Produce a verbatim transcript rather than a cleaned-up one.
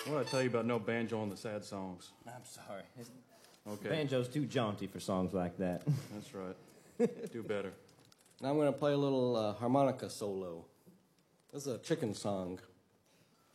What did I tell you about no banjo on the sad songs? I'm sorry. Okay. Banjo's too jaunty for songs like that. That's right. Do better. Now I'm going to play a little uh, harmonica solo. This is a chicken song.